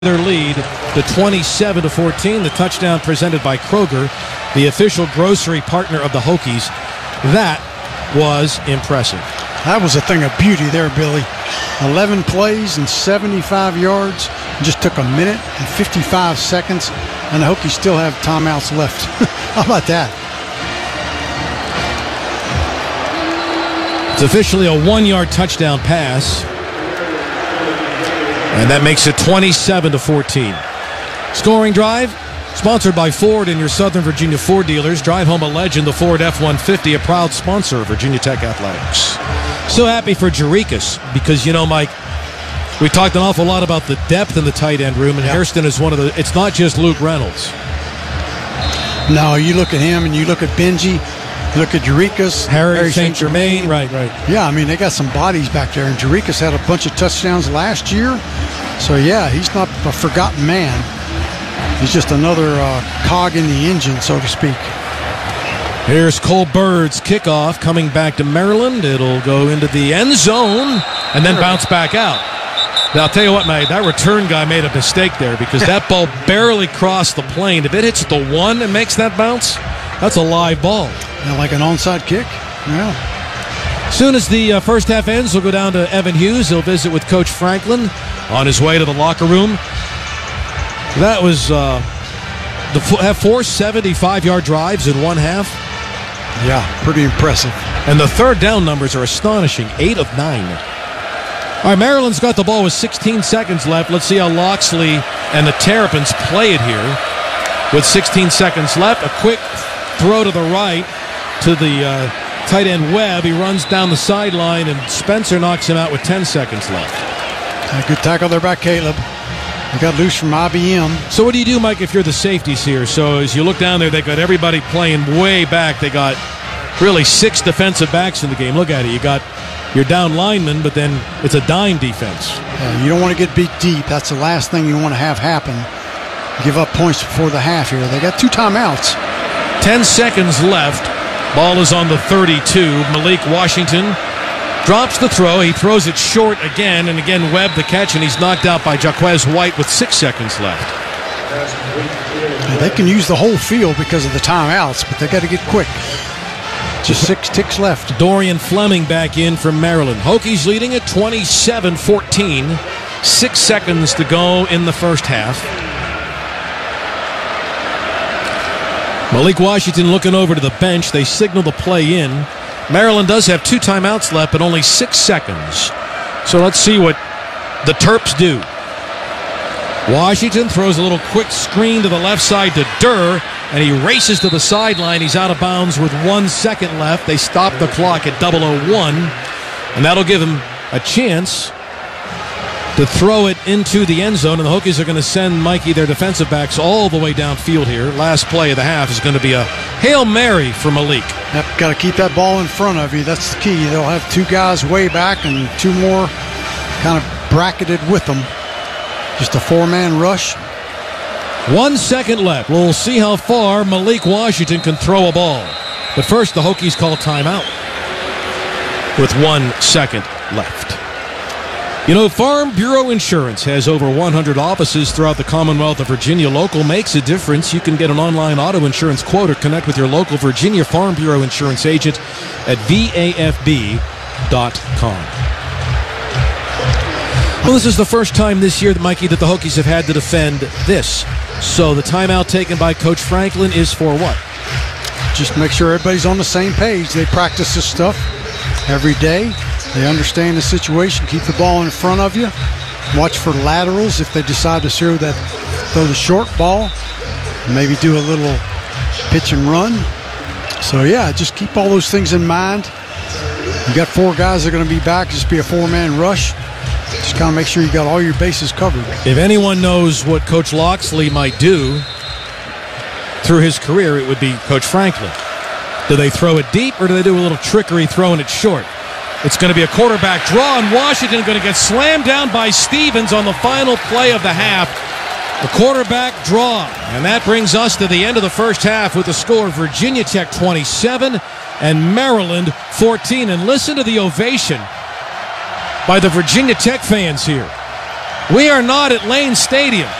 their lead to 27-14. The touchdown presented by Kroger, the official grocery partner of the Hokies. That was impressive. That was a thing of beauty there, Billy. 11 plays and 75 yards. It just took a minute and 55 seconds, and the Hokies still have timeouts left. How about that? It's officially a 1-yard touchdown pass. And that makes it 27-14. Scoring drive, sponsored by Ford and your Southern Virginia Ford dealers. Drive home a legend, the Ford F-150, a proud sponsor of Virginia Tech Athletics. So happy for Jarikas because, you know, Mike, we talked an awful lot about the depth in the tight end room, and Hairston is one of the, it's not just Luke Reynolds. No, you look at him and you look at Benji, you look at Jarikas, Harry St. Germain. Right. Yeah, I mean, they got some bodies back there, and Jarikas had a bunch of touchdowns last year. So, yeah, he's not a forgotten man. He's just another cog in the engine, so to speak. Here's Cole Bird's kickoff coming back to Maryland. It'll go into the end zone and then bounce back out. Now, I'll tell you what, mate, that return guy made a mistake there because that ball barely crossed the plane. If it hits the one and makes that bounce, that's a live ball. Yeah, like an onside kick? Yeah. As soon as the first half ends, we'll go down to Evan Hughes. He'll visit with Coach Franklin on his way to the locker room. That was have 4 75-yard drives in one half. Yeah, pretty impressive. And the third down numbers are astonishing, 8 of 9. All right, Maryland's got the ball with 16 seconds left. Let's see how Loxley and the Terrapins play it here. With 16 seconds left, a quick throw to the right to the tight end Webb. He runs down the sideline, and Spencer knocks him out with 10 seconds left. A good tackle there by Caleb. He got loose from IBM. So what do you do, Mike, if you're the safeties here? So as you look down there, they've got everybody playing way back. They got really 6 defensive backs in the game. Look at it. You got your down lineman, but then it's a dime defense. Yeah, you don't want to get beat deep. That's the last thing you want to have happen. Give up points before the half here. They got 2 timeouts. 10 seconds left. Ball is on the 32. Malik Washington drops the throw. He throws it short again, and again Webb the catch, and he's knocked out by Jaquez White with 6 seconds left. They can use the whole field because of the timeouts, but they got to get quick. Just 6 ticks left. Dorian Fleming back in from Maryland. Hokies leading at 27-14. 6 seconds to go in the first half. Malik Washington looking over to the bench. They signal the play in. Maryland does have 2 timeouts left, but only 6 seconds. So let's see what the Terps do. Washington throws a little quick screen to the left side to Durr, and he races to the sideline. He's out of bounds with 1 second left. They stop the clock at 0:01, and that'll give him a chance to throw it into the end zone, and the Hokies are going to send Mikey, their defensive backs, all the way downfield here. Last play of the half is going to be a Hail Mary for Malik. Yep, got to keep that ball in front of you. That's the key. They'll have 2 guys way back and 2 more kind of bracketed with them. Just a 4-man rush. 1 second left. We'll see how far Malik Washington can throw a ball. But first, the Hokies call timeout with 1 second left. You know, Farm Bureau Insurance has over 100 offices throughout the Commonwealth of Virginia. Local makes a difference. You can get an online auto insurance quote or connect with your local Virginia Farm Bureau Insurance agent at VAFB.com. Well, this is the first time this year, Mikey, that the Hokies have had to defend this. So the timeout taken by Coach Franklin is for what? Just make sure everybody's on the same page. They practice this stuff every day. They understand the situation. Keep the ball in front of you. Watch for laterals if they decide to throw the short ball. Maybe do a little pitch and run. So, yeah, just keep all those things in mind. You got 4 guys that are going to be back. Just be a 4-man rush. Just kind of make sure you got all your bases covered. If anyone knows what Coach Loxley might do through his career, it would be Coach Franklin. Do they throw it deep, or do they do a little trickery throwing it short? It's going to be a quarterback draw, and Washington going to get slammed down by Stevens on the final play of the half. The quarterback draw. And that brings us to the end of the first half with the score Virginia Tech 27 and Maryland 14. And listen to the ovation by the Virginia Tech fans here. We are not at Lane Stadium.